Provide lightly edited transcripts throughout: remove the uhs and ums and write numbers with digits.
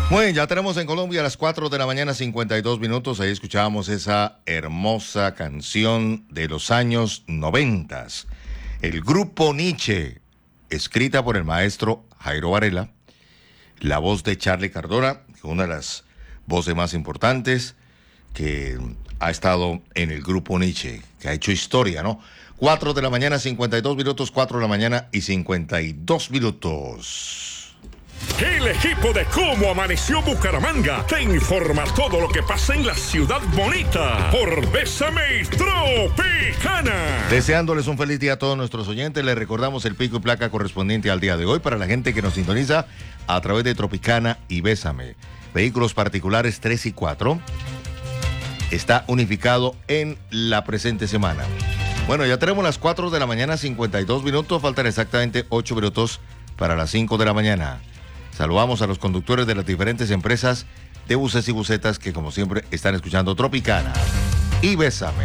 Muy bien, ya tenemos en Colombia a las 4 de la mañana 52 minutos. Ahí escuchábamos esa hermosa canción de los años 90. El grupo Nietzsche, escrita por el maestro Jairo Varela. La voz de Charly Cardona, una de las voces más importantes que ha estado en el grupo Nietzsche, que ha hecho historia, ¿no? 4 de la mañana 52 minutos, 4 de la mañana y 52 minutos. El equipo de Cómo Amaneció Bucaramanga te informa todo lo que pasa en la ciudad bonita por Bésame Tropicana. Deseándoles un feliz día a todos nuestros oyentes, les recordamos el pico y placa correspondiente al día de hoy para la gente que nos sintoniza a través de Tropicana y Bésame. Vehículos particulares 3 y 4 está unificado en la presente semana. Bueno, ya tenemos las 4 de la mañana 52 minutos, faltan exactamente 8 minutos para las 5 de la mañana. Saludamos a los conductores de las diferentes empresas de buses y busetas que, como siempre, están escuchando Tropicana y Bésame.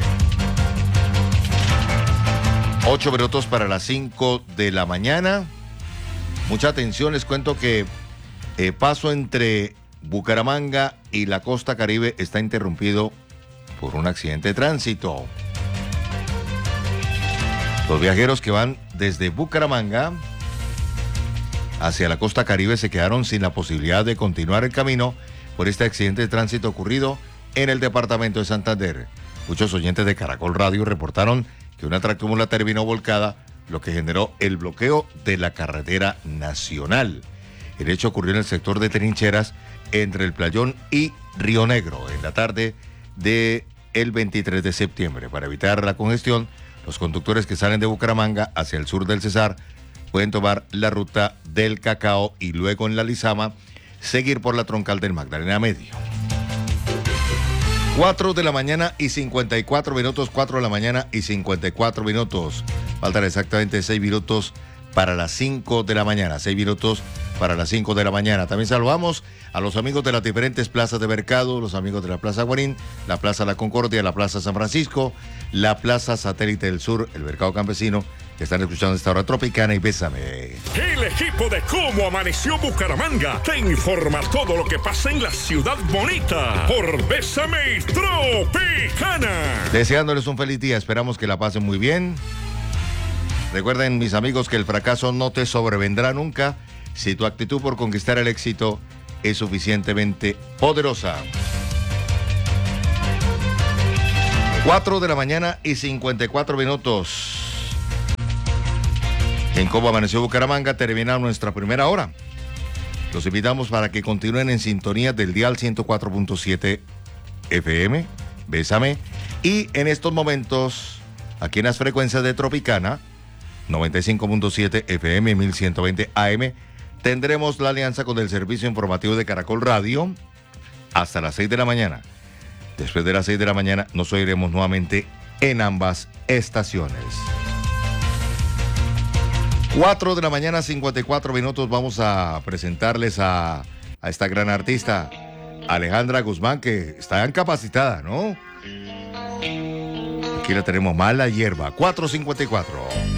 8 minutos para las 5 de la mañana. Mucha atención, les cuento que paso entre Bucaramanga y la costa Caribe está interrumpido por un accidente de tránsito. Los viajeros que van desde Bucaramanga hacia la costa Caribe se quedaron sin la posibilidad de continuar el camino por este accidente de tránsito ocurrido en el departamento de Santander. Muchos oyentes de Caracol Radio reportaron que una tractomula terminó volcada, lo que generó el bloqueo de la carretera nacional. El hecho ocurrió en el sector de Trincheras entre el Playón y Río Negro en la tarde del 23 de septiembre. Para evitar la congestión, los conductores que salen de Bucaramanga hacia el sur del Cesar pueden tomar la ruta del Cacao y luego en la Lizama seguir por la troncal del Magdalena Medio. 4 de la mañana y 54 minutos, 4 de la mañana y 54 minutos. Faltan exactamente 6 minutos para las 5 de la mañana, 6 minutos para las 5 de la mañana. También saludamos a los amigos de las diferentes plazas de mercado, los amigos de la Plaza Guarín, la Plaza La Concordia, la Plaza San Francisco, la Plaza Satélite del Sur, el Mercado Campesino, que están escuchando esta hora Tropicana y Bésame. El equipo de Cómo Amaneció Bucaramanga te informa todo lo que pasa en la ciudad bonita por Bésame Tropicana. Deseándoles un feliz día, esperamos que la pasen muy bien. Recuerden, mis amigos, que el fracaso no te sobrevendrá nunca si tu actitud por conquistar el éxito es suficientemente poderosa. 4 de la mañana y 54 minutos. En Cómo Amaneció Bucaramanga termina nuestra primera hora. Los invitamos para que continúen en sintonía del dial 104.7 FM, Bésame, y en estos momentos, aquí en las frecuencias de Tropicana, 95.7 FM, 1120 AM, tendremos la alianza con el servicio informativo de Caracol Radio hasta las 6 de la mañana. Después de las 6 de la mañana nos oiremos nuevamente en ambas estaciones. 4 de la mañana, 54 minutos, vamos a presentarles a esta gran artista, Alejandra Guzmán, que está incapacitada, ¿no? Aquí la tenemos, Mala Hierba, 4:54.